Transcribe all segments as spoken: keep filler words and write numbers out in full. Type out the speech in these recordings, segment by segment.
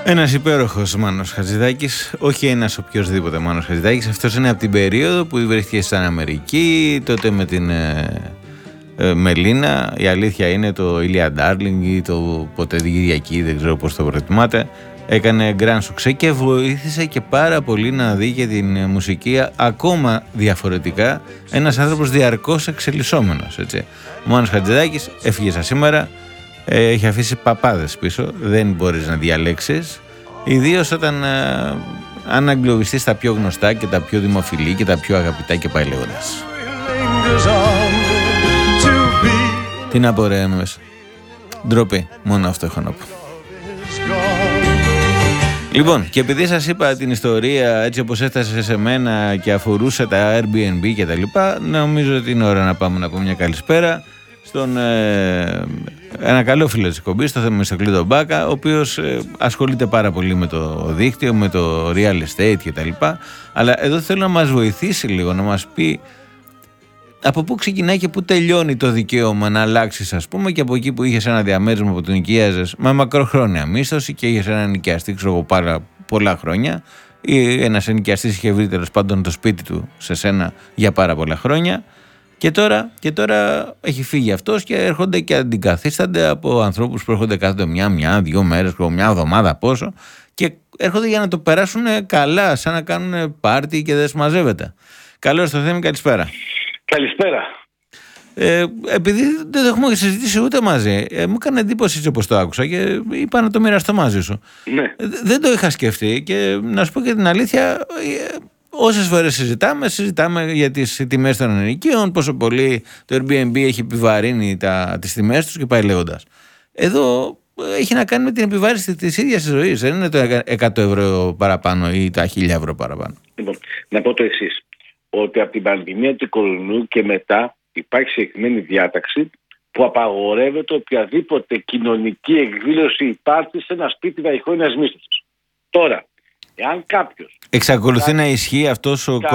Ένας υπέροχος Μάνος Χατζηδάκης, όχι ένας οποιοσδήποτε Μάνος Χατζηδάκης. Αυτός είναι από την περίοδο που βρέθηκε στην Αμερική, τότε με την ε, ε, Μελίνα. Η αλήθεια είναι το Ήλια Ντάρλινγκ ή το ποτέ την Κυριακή, δεν ξέρω πώς το προτιμάτε. Έκανε γκραν σουξέ και βοήθησε και πάρα πολύ να δει και την μουσική ακόμα διαφορετικά. Ένας άνθρωπος διαρκώς εξελισσόμενος, έτσι. Ο Μάνος Χατζηδάκης έφυγε σαν σήμερα. Έχει αφήσει παπάδες πίσω, δεν μπορείς να διαλέξεις. Ιδίως όταν ε, αν αγγλοβιστείς τα πιο γνωστά και τα πιο δημοφιλή και τα πιο αγαπητά και πάει λέγοντας. Τι να πω ρε μέσα. Ντροπή, μόνο αυτό έχω να πω. Λοιπόν, και επειδή σας είπα την ιστορία έτσι όπως έφτασε σε μένα και αφορούσε τα Airbnb και τα λοιπά, νομίζω ότι είναι ώρα να πάμε να πούμε μια καλησπέρα στον ε, ένα καλό φίλο της εκπομπής, το Θεμιστοκλή τον Μπάκα, ο οποίος ε, ασχολείται πάρα πολύ με το δίκτυο, με το real estate και τα λοιπά, αλλά εδώ θέλω να μας βοηθήσει λίγο, να μας πει από πού ξεκινάει και πού τελειώνει το δικαίωμα να αλλάξεις, ας πούμε, και από εκεί που είχες ένα διαμέρισμα που τον νοικίαζες με μακροχρόνια μίσθωση και είχες ένα νοικιαστή, ξέρω εγώ, πάρα πολλά χρόνια, ή ένας ενοικιαστής είχε βρει τέλος πάντων το σπίτι του σε σένα για πάρα πολλά χρόνια. Και τώρα, και τώρα έχει φύγει αυτός και έρχονται και αντικαθίστανται από ανθρώπους που έρχονται κάθε μια, μια, δύο μέρες, μια εβδομάδα πόσο, και έρχονται για να το περάσουν καλά, σαν να κάνουν πάρτι και δεν συμμαζεύεται. Καλώς το Θέμη, καλησπέρα. Καλησπέρα. Ε, επειδή δεν το έχουμε συζητήσει ούτε μαζί, ε, μου έκανε εντύπωση έτσι όπως το άκουσα και είπα να το μοιραστώ μαζί σου. Ναι. Ε, δεν το είχα σκεφτεί και να σου πω και την αλήθεια, ε, όσες φορές συζητάμε, συζητάμε για τις τιμές των ενοικίων, πόσο πολύ το Airbnb έχει επιβαρύνει τα, τις τιμές τους και πάει λέγοντας. Εδώ έχει να κάνει με την επιβάρυνση της ίδιας της ζωής, δεν είναι το εκατό ευρώ παραπάνω ή τα χίλια ευρώ παραπάνω. Λοιπόν, να πω το εξής, ότι από την πανδημία του κορονοϊού και μετά υπάρχει συγκεκριμένη διάταξη που απαγορεύεται οποιαδήποτε κοινωνική εκδήλωση υπάρχει σε ένα σπίτι βαϊχόνιας μίσθωσης. Τώρα, εάν κάποιος... Εξακολουθεί να ισχύει αυτός ο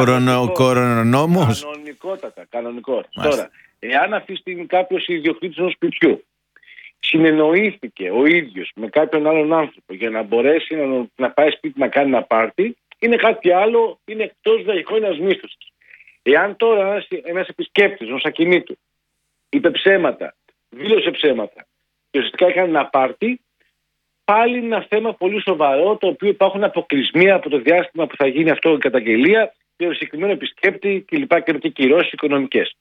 κορονομός. Κανονικότατα, κανονικότατα. Τώρα, εάν αυτή τη στιγμή κάποιος ιδιοκτήτης ενός σπιτιού συνεννοήθηκε ο ίδιος με κάποιον άλλον άνθρωπο για να μπορέσει να, να πάει σπίτι να κάνει ένα πάρτι, είναι κάτι άλλο, είναι εκτός βαϊχόνιας μίσθωσης. Εάν τώρα ένας επισκέπτης ενός ακινήτου είπε ψέματα, δήλωσε ψέματα και ουσιαστικά έκανε ένα πάρτι, πάλι είναι ένα θέμα πολύ σοβαρό, το οποίο υπάρχουν αποκλεισμοί από το διάστημα που θα γίνει αυτό η καταγγελία και ο συγκεκριμένο επισκέπτη κλπ. Και, και κυρώσεις οικονομικές.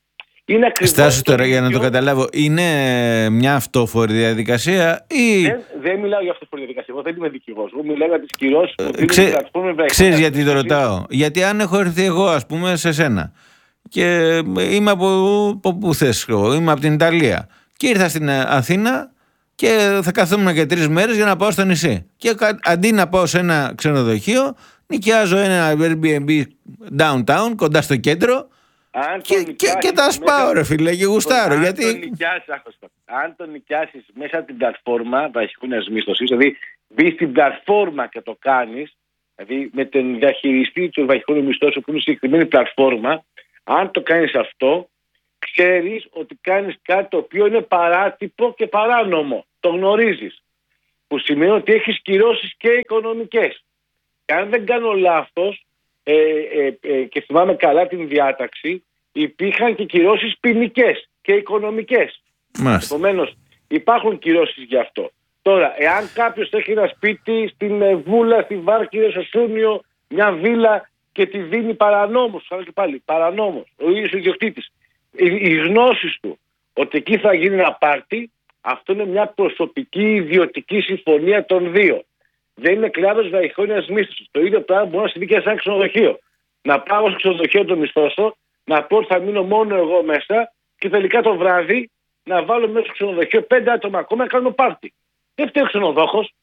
Στάσου τώρα για να το καταλάβω, είναι μια αυτόφορη διαδικασία ή... Δεν, δεν μιλάω για αυτόφορη διαδικασία, εγώ δεν είμαι δικηγόρος, εγώ μιλάω για τις κυρώσεις που δίνουν Ξέ, ας πούμε... Ξέρεις γιατί το ρωτάω? Γιατί αν έχω έρθει εγώ, ας πούμε, σε σένα και είμαι από, από που θες, είμαι από την Ιταλία και ήρθα στην Αθήνα και θα καθόμουν και τρεις μέρες για να πάω στο νησί. Και αντί να πάω σε ένα ξενοδοχείο, νοικιάζω ένα Airbnb downtown, κοντά στο κέντρο, και, και, και τα σπάω μέσα, ρε φίλε και γουστάρω. Αν γιατί... το νοικιάσεις, αν το νοικιάσεις μέσα από την πλατφόρμα βαϊχόνιας μίσθωσης, δηλαδή μπεις στην πλατφόρμα και το κάνεις, δηλαδή με τον διαχειριστή του βαϊχόνιου μισθώσεων που είναι συγκεκριμένη πλατφόρμα, αν το κάνεις αυτό, ξέρεις ότι κάνεις κάτι το οποίο είναι παράτυπο και παράνομο. Το γνωρίζεις. Που σημαίνει ότι έχεις κυρώσεις και οικονομικές. Και αν δεν κάνω λάθος, ε, ε, ε, και θυμάμαι καλά την διάταξη, υπήρχαν και κυρώσεις ποινικές και οικονομικές. Επομένως, υπάρχουν κυρώσεις γι' αυτό. Τώρα, εάν κάποιος έχει ένα σπίτι στην Βούλα, στη Βάρκηδα, στο Σούνιο, μια βίλα και τη δίνει παρανόμως, θα και πάλι, παρανόμως, ο ίδιος ο ιδιοκτήτης, οι γνώσεις του ότι εκεί θα γίνει ένα πάρτι, αυτό είναι μια προσωπική ιδιωτική συμφωνία των δύο. Δεν είναι κλάδος βαϊχόνιας μίσθωσης. Το ίδιο πράγμα μπορεί να συμβεί και σε ένα ξενοδοχείο. Να πάω στο ξενοδοχείο το μισθώσω, να πω ότι θα μείνω μόνο εγώ μέσα και τελικά το βράδυ να βάλω μέσα στο ξενοδοχείο πέντε άτομα ακόμα να κάνουμε πάρτι. Δεν φταίει ο ξενοδόχος.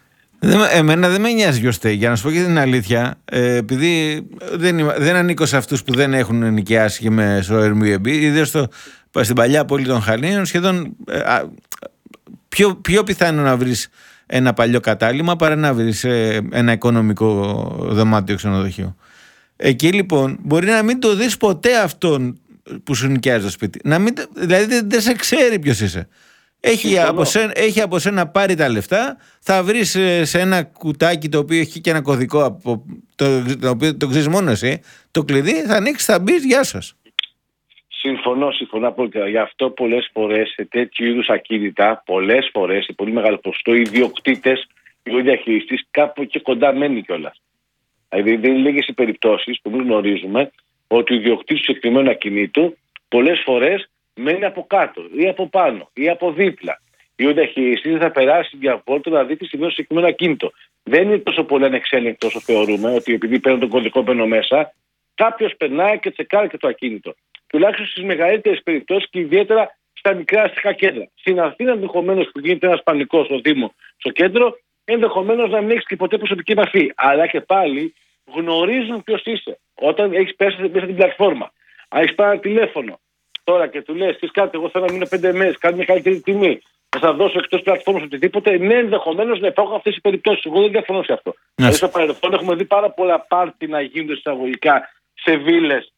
Εμένα δεν με νοιάζει ποιος φταίει. Για να σου πω και την αλήθεια, ε, επειδή δεν, είμαι, δεν ανήκω σε αυτούς που δεν έχουν νοικιάσει και με στο Airbnb, ιδίως στην παλιά πόλη των Χαλίων, σχεδόν ε, α, πιο, πιο πιθανό να βρεις ένα παλιό κατάλημα παρά να βρεις ε, ένα οικονομικό δωμάτιο ξενοδοχείο. Εκεί λοιπόν μπορεί να μην το δεις ποτέ αυτόν που σου νοικιάζει το σπίτι. Να μην, δηλαδή δεν, δεν σε ξέρει ποιος είσαι. Έχει από, σένα, έχει από σένα πάρει τα λεφτά, θα βρεις σε ένα κουτάκι το οποίο έχει και ένα κωδικό από το, το οποίο το ξέρεις μόνο εσύ, το κλειδί, θα ανοίξεις, θα μπεις, γεια σας. Συμφωνώ, συμφωνώ απόλυτα. Γι' αυτό πολλές φορές σε τέτοιου είδους ακίνητα, πολλές φορές, σε πολύ μεγάλο ποσοστό, οι ιδιοκτήτες, οι διαχειριστής, κάπου και κοντά μένει κιόλας. Δηλαδή, δεν είναι λίγες οι περιπτώσεις που εμείς γνωρίζουμε ότι ο ιδιοκτήτης του συγκεκριμένου ακινήτου πολλές φορές μένει από κάτω ή από πάνω ή από δίπλα. Ή ο διαχειριστής θα περάσει για βόλτα να δει τι συμβαίνει στο συγκεκριμένο ακίνητο. Δεν είναι τόσο πολύ ανεξέλεγκτο όσο θεωρούμε, ότι επειδή παίρνω τον κωδικό μπαίνω μέσα, κάποιος περνάει και τσεκάρει και το ακίνητο. Τουλάχιστον στις μεγαλύτερες περιπτώσεις και ιδιαίτερα στα μικρά αστικά κέντρα. Στην Αθήνα, ενδεχομένως που γίνεται ένας πανικός στο Δήμο, στο κέντρο, ενδεχομένως να μην έχεις και ποτέ προσωπική επαφή. Αλλά και πάλι γνωρίζουν ποιος είσαι. Όταν έχεις πέσει μέσα στην πλατφόρμα, αν έχεις πάρει τηλέφωνο τώρα και του λες: τι κάτι, εγώ θέλω να μείνω πέντε μέρες, κάνει μια καλύτερη τιμή, θα σα δώσω εκτός πλατφόρμας οτιδήποτε. Ναι, ενδεχομένως να υπάρχουν αυτές οι περιπτώσεις. Εγώ δεν διαφωνώ σε αυτό. Δηλαδή, στο παρελθόν έχουμε δει πάρα πολλά πάρτι να γίνονται εισαγωγικά σε βίλες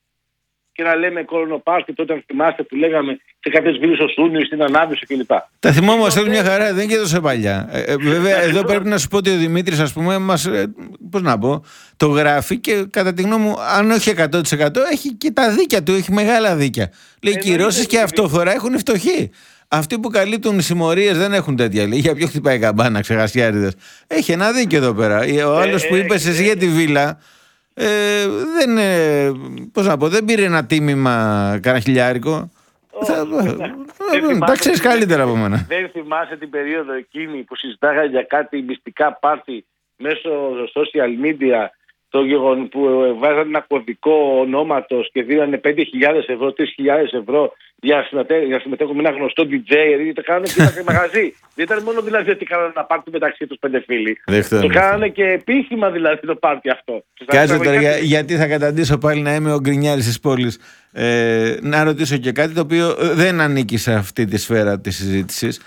και να λέμε κορονοπάρτι, τότε αν θυμάστε που λέγαμε σε κάποιες βίλες στο Σούνιο, στην Ανάβησο κλπ. Τα θυμόμαστε όλη μια χαρά, δεν είναι και τόσο παλιά. Ε, ε, βέβαια, εδώ πρέπει να σου πω ότι ο Δημήτρης, ας πούμε, μας, ε, πώς να πω, το γράφει και κατά τη γνώμη μου, αν όχι εκατό τοις εκατό, έχει και τα δίκια του, έχει μεγάλα δίκια. Λέει, ε, κυρώσεις και αυτοφορά έχουν φτωχοί. Αυτοί που καλύπτουν συμμορίες δεν έχουν τέτοια. Λέει, για ποιο χτυπάει καμπάνα, ξεχασιάριδες. Έχει ένα δίκιο εδώ πέρα. Ο άλλος ε, που είπε εσύ για τη βίλα. Ε, δεν, ε, πώς να πω, δεν πήρε ένα τίμημα κανένα χιλιάρικο. Oh, θα, ε, τα ξέρεις καλύτερα από μένα. Δεν θυμάσαι την περίοδο εκείνη που συζητάγανε για κάτι μυστικά πάρτι μέσω social media, το γεγονό που βάζανε ένα κωδικό ονόματος και δίνανε πέντε χιλιάδες ευρώ, τρεις χιλιάδες ευρώ για να συμμετέχουν με ένα γνωστό ντι τζέι, γιατί το κάνανε και ένα μαγαζί. Δεν ήταν μόνο δηλαδή ότι κάνανε ένα πάρτι μεταξύ τους πέντε φίλοι. Δέχτω, το κάνανε και επίσημα δηλαδή το πάρτι αυτό. Κάτσε τώρα, για, γιατί θα καταντήσω πάλι να είμαι ο γκρινιάρης της πόλης. Ε, να ρωτήσω και κάτι το οποίο δεν ανήκει σε αυτή τη σφαίρα της συζήτησης.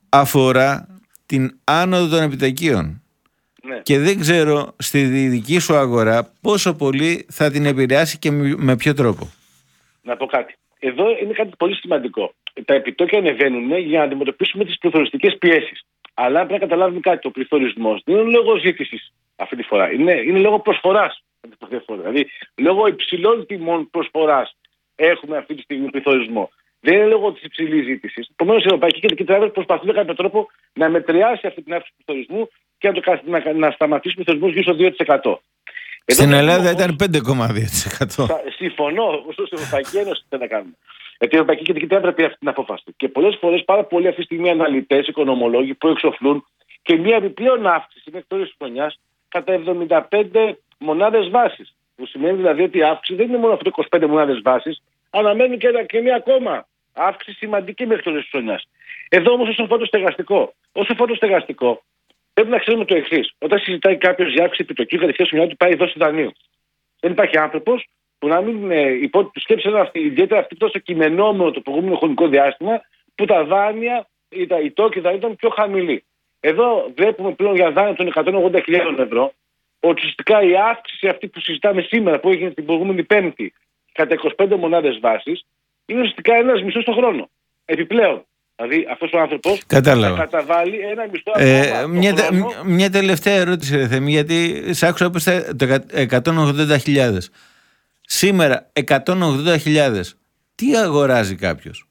Αφορά την άνοδο των επιτοκίων. Ναι. Και δεν ξέρω στη δική σου αγορά πόσο πολύ θα την επηρεάσει και με ποιο τρόπο. Να πω κάτι. Εδώ είναι κάτι πολύ σημαντικό. Τα επιτόκια ανεβαίνουν για να αντιμετωπίσουμε τις πληθωριστικές πιέσεις. Αλλά πρέπει να καταλάβουμε κάτι. Ο πληθωρισμός δεν είναι λόγω ζήτησης αυτή τη φορά. Είναι, είναι λόγω προσφοράς. Δηλαδή, λόγω υψηλών τιμών προσφοράς έχουμε αυτή τη στιγμή πληθωρισμό. Δεν είναι λόγω της υψηλής ζήτησης. Επομένως, η Ευρωπαϊκή Κεντρική Τράπεζα προσπαθεί με κάποιο τρόπο να μετριάσει αυτή την αύξηση του πληθωρισμού και να, το, να, να σταματήσει ο πληθωρισμός γύρω στο δύο τοις εκατό. Στην Ελλάδα ήταν πέντε κόμμα δύο τοις εκατό. Συμφωνώ, ωστόσο στην Ευρωπαϊκή Ένωση δεν τα κάνουμε. Γιατί η Ευρωπαϊκή Κεντρική Τράπεζα πήρε αυτή την απόφαση. Και πολλές φορές πάρα πολλοί αυτή τη στιγμή αναλυτές, οικονομολόγοι που εξοφλούν και μια επιπλέον αύξηση μέχρι τώρα της χρονιάς κατά εβδομήντα πέντε μονάδες βάσης. Που σημαίνει δηλαδή ότι η αύξηση δεν είναι μόνο αυτό το είκοσι πέντε μονάδες βάσης, αναμένει και, και μια ακόμα αύξηση σημαντική μέχρι τώρα της χρονιάς. Εδώ όμως όσο αφορά το στεγαστικό, όσο αφορά το στεγαστικό, πρέπει να ξέρουμε το εξής. Όταν συζητάει κάποιος για αύξηση επιτοκίου, κατευθείαν στο μυαλό του πάει δόση δανείου. Δεν υπάρχει άνθρωπος που να μην ε, υπό τη σκέψη ένα ιδιαίτερα αυτή τόσο κειμενόμενο το προηγούμενο χρονικό διάστημα που τα δάνεια, οι τόκοι θα ήταν πιο χαμηλοί. Εδώ βλέπουμε πλέον για δάνεια των εκατόν ογδόντα χιλιάδες ευρώ ότι ουσιαστικά η αύξηση αυτή που συζητάμε σήμερα, που έγινε την προηγούμενη Πέμπτη κατά είκοσι πέντε μονάδες βάσης, είναι ουσιαστικά ένας μισθός το χρόνο. Επιπλέον. Δηλαδή αυτός ο άνθρωπος θα καταβάλει ένα μισθό ε, ακόμα μια, τε, μια τελευταία ερώτηση, ρε Θέμη, γιατί σ' άκουσα όπως το εκατόν ογδόντα χιλιάδες. Σήμερα εκατόν ογδόντα χιλιάδες. Τι αγοράζει κάποιος?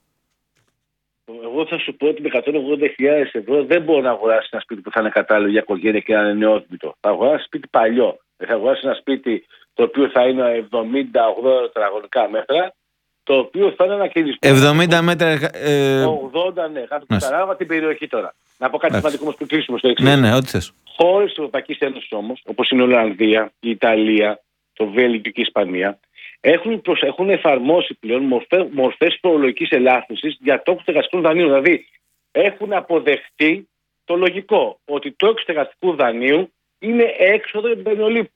Εγώ θα σου πω ότι με εκατόν ογδόντα χιλιάδες ευρώ δεν μπορεί να αγοράσει ένα σπίτι που θα είναι κατάλληλο για οικογένεια και να είναι νεόδμητο. Θα αγοράσει ένα σπίτι παλιό. Θα αγοράσει ένα σπίτι το οποίο θα είναι εβδομήντα ογδόντα τετραγωνικά μέτρα, το οποίο θα είναι ένα κερδισμό. εβδομήντα μέτρα. Ε... ογδόντα, ναι, κάτω από την περιοχή τώρα. Να πω κάτι σημαντικό όμως που κλείσουμε στο εξής. Ναι, ναι, ό,τι θες. Χώρες της Ευρωπαϊκής Ένωσης όμως, όπως είναι η Ολλανδία, η Ιταλία, το Βέλγιο και η Ισπανία, έχουν, προσ... έχουν εφαρμόσει πλέον μορφές, μορφές φορολογικής ελάφρυνσης για τόκους στεγαστικών δανείων. Δηλαδή, έχουν αποδεχτεί το λογικό ότι το τόκος στεγαστικού δανείου είναι έξοδο για την πενιολήπτη.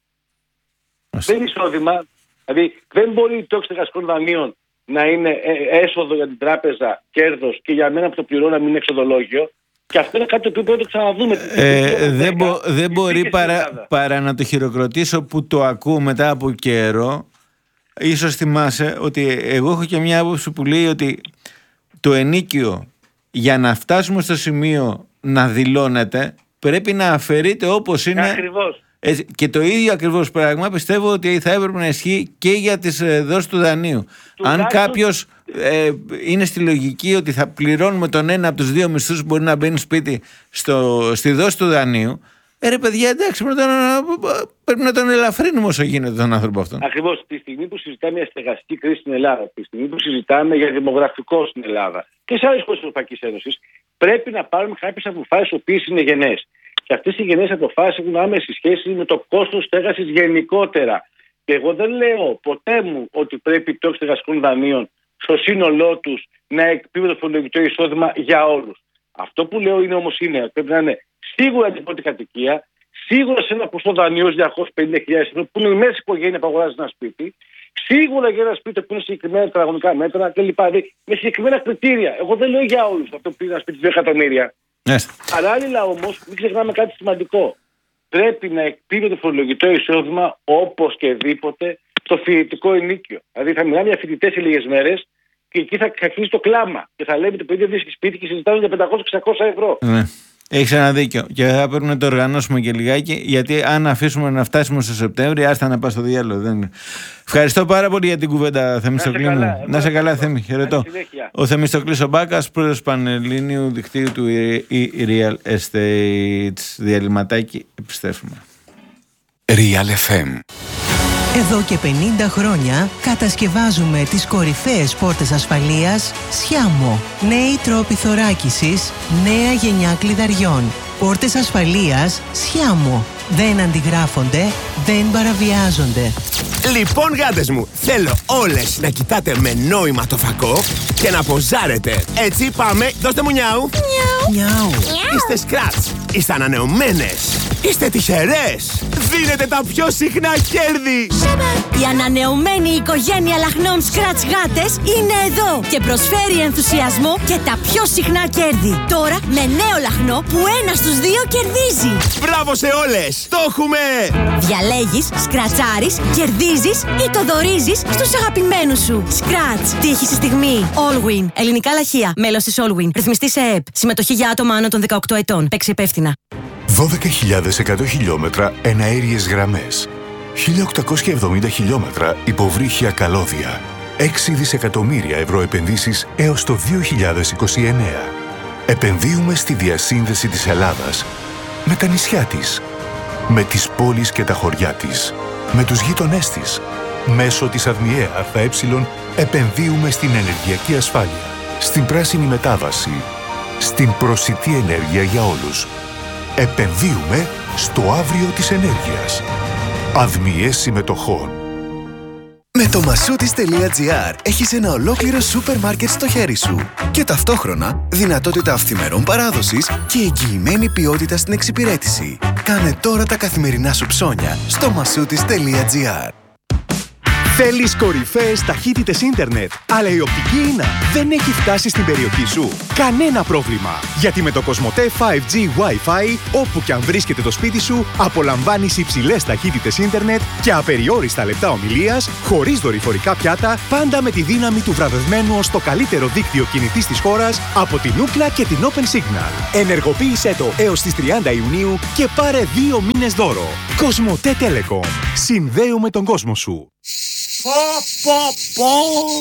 Δεν είναι εισόδημα. Δηλαδή, δεν μπορεί το τόκος στεγαστικών δανείων να είναι έσοδο για την τράπεζα, κέρδος, και για μένα που το πληρώνω να μην είναι εξοδολόγιο. Και αυτό είναι κάτι που πρέπει να το ξαναδούμε. Ε, δεν, μπο, δεν μπορεί παρά, παρά να το χειροκροτήσω που το ακούω μετά από καιρό. Ίσως θυμάσαι ότι εγώ έχω και μια άποψη που λέει ότι το ενίκιο για να φτάσουμε στο σημείο να δηλώνεται, πρέπει να αφαιρείται όπως είναι. Ακριβώς. Και το ίδιο ακριβώς πράγμα πιστεύω ότι θα έπρεπε να ισχύει και για τις δόσεις του δανείου. Του Αν κάτω... κάποιος ε, είναι στη λογική ότι θα πληρώνουμε τον ένα από τους δύο μισθούς που μπορεί να μπαίνει σπίτι στο, στη δόση του δανείου, ε, ρε παιδιά, εντάξει, πρέπει να, πρέπει να τον ελαφρύνουμε όσο γίνεται τον άνθρωπο αυτόν. Ακριβώς. Τη στιγμή που συζητάμε για στεγαστική κρίση στην Ελλάδα, τη στιγμή που συζητάμε για δημογραφικό στην Ελλάδα και σε άλλες χώρες της Ευρωπαϊκής Ένωσης, πρέπει να πάρουμε κάποιες αποφάσεις οι οποίες είναι γενναίες. Και αυτές οι γενναίες αποφάσεις έχουν άμεση σχέση με το κόστος στέγασης γενικότερα. Και εγώ δεν λέω ποτέ μου ότι πρέπει οι πτώχοι στεγαστικών δανείων στο σύνολό τους να εκπίπτει το φορολογικό εισόδημα για όλους. Αυτό που λέω είναι όμως είναι ότι πρέπει να είναι σίγουρα την πρώτη κατοικία, σίγουρα σε ένα ποσό δανείου διακόσιες πενήντα χιλιάδες ευρώ που είναι η μέση οικογένεια που αγοράζει ένα σπίτι, σίγουρα για ένα σπίτι που είναι συγκεκριμένα τετραγωνικά μέτρα κλπ. Με συγκεκριμένα κριτήρια. Εγώ δεν λέω για όλους αυτό που είναι ένα σπίτι δύο εκατομμύρια. Yes. Παράλληλα όμως, μην ξεχνάμε κάτι σημαντικό. Πρέπει να εκπίπτει το φορολογικό εισόδημα όπως και δίποτε στο φοιτητικό ενίκιο. Δηλαδή, θα μιλάμε για φοιτητές σε λίγες μέρες και εκεί θα αρχίσει το κλάμα. Και θα λέμε το παιδί βρίσκει σπίτι και συζητάμε για πεντακόσια με εξακόσια ευρώ. Ναι. Έχεις ένα δίκιο. Και θα πρέπει να το οργανώσουμε και λιγάκι, γιατί αν αφήσουμε να φτάσουμε στο Σεπτέμβριο, άστα να πάει στο διάλογο. Δεν... Ευχαριστώ πάρα πολύ για την κουβέντα, Θεμιστοκλή μου. Να σε καλά, Θέμη. Χαιρετώ. Ο Θεμιστοκλής ο Μπάκας, πρόεδρος Πανελλήνιου Δικτύου του Real Estates. Διαλυματάκι, επιστρέφουμε. Real εφ εμ. Εδώ και πενήντα χρόνια κατασκευάζουμε τις κορυφαίες πόρτες ασφαλείας Sciamo. Νέοι τρόποι θωράκισης, νέα γενιά κλειδαριών. Πόρτες ασφαλείας Sciamo. Δεν αντιγράφονται, δεν παραβιάζονται. Λοιπόν, γάτες μου, θέλω όλες να κοιτάτε με νόημα το φακό και να ποζάρετε. Έτσι πάμε, δώστε μου νιάου. Νιάου. Είστε σκράτς, είστε ανανεωμένες, είστε τυχερές. Δίνετε τα πιο συχνά κέρδη. Η ανανεωμένη οικογένεια λαχνών Scratch γάτες είναι εδώ και προσφέρει ενθουσιασμό και τα πιο συχνά κέρδη. Τώρα με νέο λαχνό που ένα στους δύο κερδίζει. Μπράβο σε όλες, το έχουμε! Διαλέγεις, σκρατσάρεις, κερδίζεις ή το δωρίζεις στους αγαπημένους σου. Scratch, τύχη στη στιγμή. Allwin, ελληνικά λαχεία, μέλος της Allwin, ρυθμιστή σε ΕΕΠ, συμμετοχή για άτομα άνω των δεκαοκτώ ετών, παίξει υπεύθυνα. δώδεκα χιλιάδες εκατό χιλιόμετρα εναέριες γραμμές, χίλια οκτακόσια εβδομήντα χιλιόμετρα υποβρύχια καλώδια, έξι δισεκατομμύρια ευρώ επενδύσεις έως το δύο χιλιάδες είκοσι εννέα. Επενδύουμε στη διασύνδεση της Ελλάδας με τα νησιά της, με τις πόλεις και τα χωριά της, με τους γείτονές της. Μέσω της ΑΔΜΙΕ ΑΕ επενδύουμε στην ενεργειακή ασφάλεια, στην πράσινη μετάβαση, στην προσιτή ενέργεια για όλους. Επενδύουμε στο αύριο της ενέργειας. ΑΔΜΙΕ συμμετοχών. Με το Masoutis.gr έχεις ένα ολόκληρο σούπερ μάρκετ στο χέρι σου και ταυτόχρονα δυνατότητα αυθημερών παράδοσης και εγγυημένη ποιότητα στην εξυπηρέτηση. Κάνε τώρα τα καθημερινά σου ψώνια στο Masoutis.gr. Θέλεις κορυφαίες ταχύτητες ίντερνετ, αλλά η οπτική ίνα δεν έχει φτάσει στην περιοχή σου? Κανένα πρόβλημα! Γιατί με το Cosmote φάιβ τζι Wi-Fi, όπου και αν βρίσκεται το σπίτι σου, απολαμβάνεις υψηλές ταχύτητες ίντερνετ και απεριόριστα λεπτά ομιλίας, χωρίς δορυφορικά πιάτα, πάντα με τη δύναμη του βραβευμένου ως το καλύτερο δίκτυο κινητής της χώρας από την Ookla και την Open Signal. Ενεργοποίησέ το έως τις τριάντα Ιουνίου και πάρε δύο μήνες δώρο. Cosmote Telecom. Συνδέουμε τον κόσμο σου. Πω πω πω!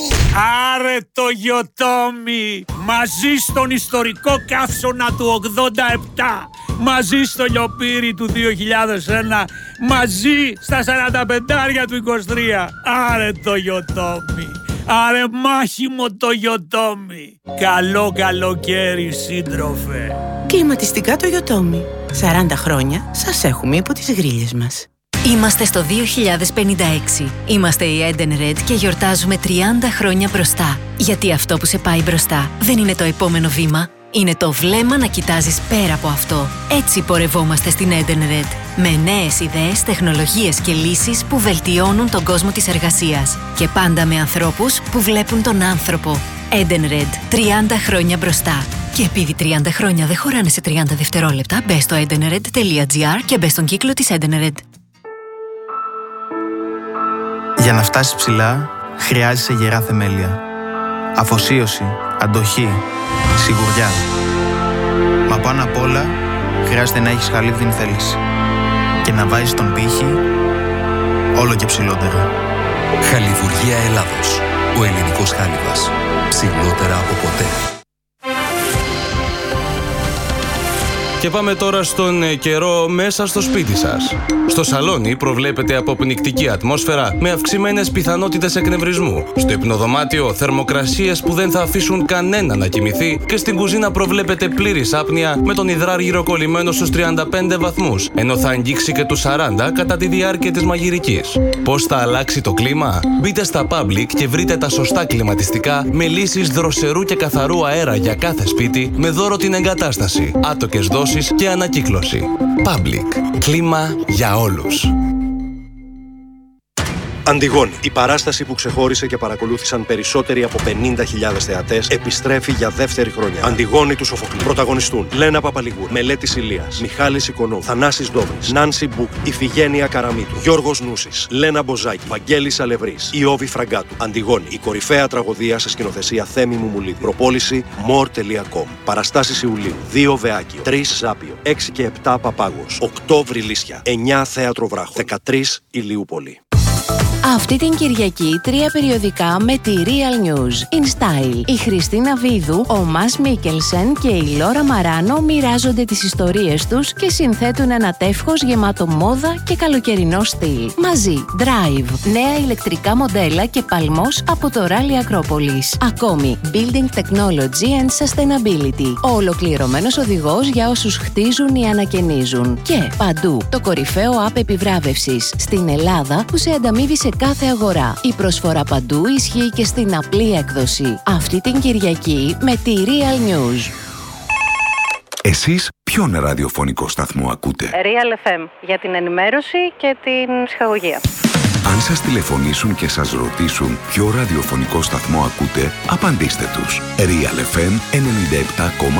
Άρε το Γιοτόμι! Μαζί στον ιστορικό καύσωνα του ογδόντα επτά, μαζί στο λιοπύρι του δύο χιλιάδες ένα, μαζί στα σαράντα πεντάρια του είκοσι τρία. Άρε το Γιοτόμι! Άρε μάχημο το Γιοτόμι! Καλό καλοκαίρι, σύντροφε! Κλιματιστικά το Γιοτόμι. σαράντα χρόνια σας έχουμε υπό τις γρίλες μας. Είμαστε στο δύο χιλιάδες πενήντα έξι. Είμαστε η Edenred και γιορτάζουμε τριάντα χρόνια μπροστά. Γιατί αυτό που σε πάει μπροστά δεν είναι το επόμενο βήμα. Είναι το βλέμμα να κοιτάζεις πέρα από αυτό. Έτσι πορευόμαστε στην Edenred. Με νέες ιδέες, τεχνολογίες και λύσεις που βελτιώνουν τον κόσμο της εργασίας. Και πάντα με ανθρώπους που βλέπουν τον άνθρωπο. Edenred. τριάντα χρόνια μπροστά. Και επειδή τριάντα χρόνια δεν χωράνε σε τριάντα δευτερόλεπτα, μπες στο edenred.gr και μπες στον κύκλο της Edenred. Για να φτάσεις ψηλά, χρειάζεσαι γερά θεμέλια. Αφοσίωση, αντοχή, Σιγουριά. Μα πάνω απ' όλα χρειάζεται να έχεις χαλίβδινη θέληση και να βάζεις τον πύχη όλο και ψηλότερα. Χαλιβουργία Ελλάδος. Ο ελληνικός χάλιβας. Ψηλότερα από ποτέ. Και πάμε τώρα στον καιρό μέσα στο σπίτι σας. Στο σαλόνι προβλέπεται αποπνικτική ατμόσφαιρα με αυξημένες πιθανότητες εκνευρισμού. Στο υπνοδωμάτιο θερμοκρασίες που δεν θα αφήσουν κανένα να κοιμηθεί και στην κουζίνα προβλέπεται πλήρης άπνοια με τον υδράργυρο κολλημένο στους τριάντα πέντε βαθμούς, ενώ θα αγγίξει και τους σαράντα κατά τη διάρκεια της μαγειρικής. Πώς θα αλλάξει το κλίμα? Μπείτε στα Public και βρείτε τα σωστά κλιματιστικά με λύσεις δροσερού και καθαρού αέρα για κάθε σπίτι με δώρο την εγκατάσταση, άτοκες δόσεις και ανακύκλωση. Public. Κλίμα για όλους. Αντιγόνη. Η παράσταση που ξεχώρισε και παρακολούθησαν περισσότεροι από πενήντα χιλιάδες θεατές επιστρέφει για δεύτερη χρονιά. Αντιγόνη του Σοφοκλή. Πρωταγωνιστούν Λένα Παπαλιγούρη, Μελέτης Ηλίας, Μιχάλης Οικονόμου, Θανάσης Ντόμης, Νάνση Μπουκ, Ιφηγένεια Καραμίτου, Γιώργος Νούσης, Λένα Μποζάκη, Βαγγέλης Αλευρής, Ιώβη Φραγκάτου. Αντιγόνη. Η κορυφαία τραγωδία σε σκηνοθεσία Θέμη Μουμουλίδη. Προπόληση more τελεία com. Παραστάσεις Ιουλίου. δύο Βεάκιο, τρεις Ζάπιο, έξι και επτά Παπάγος, οκτώ Βρυλίσια, εννιά Θέατρο Βράχο, δεκατρείς Ηλιούπολη. Αυτή την Κυριακή τρία περιοδικά με τη Real News. In Style. Η Χριστίνα Βίδου, ο Μας Μίκελσεν και η Λόρα Μαράνο μοιράζονται τις ιστορίες τους και συνθέτουν ένα τεύχος γεμάτο μόδα και καλοκαιρινό στυλ. Μαζί, Drive. Νέα ηλεκτρικά μοντέλα και παλμός από το Rally Acropolis. Ακόμη, Building Technology and Sustainability. Ο ολοκληρωμένος οδηγός για όσους χτίζουν ή ανακαινίζουν. Και παντού, το κορυφαίο app επιβράβευσης στην Ελλάδα που σε ανταμείβει σε κάθε αγορά. Η προσφορά παντού ισχύει και στην απλή έκδοση. Αυτή την Κυριακή με τη Real News. Εσείς ποιον ραδιοφωνικό σταθμό ακούτε? Real εφ εμ για την ενημέρωση και την ψυχαγωγία. Αν σας τηλεφωνήσουν και σας ρωτήσουν ποιο ραδιοφωνικό σταθμό ακούτε, απαντήστε τους. Real εφ εμ ενενήντα επτά κόμμα